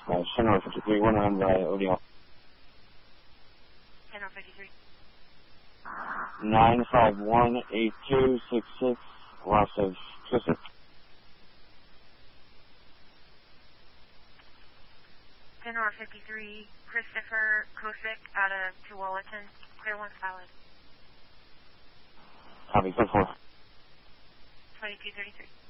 Center 53, 1 by ODL. Center 53. 9518266, loss of Joseph. Center 53, Christopher Kosick out of Tualatin, clear 1 solid. Copy, 4-4. 2233.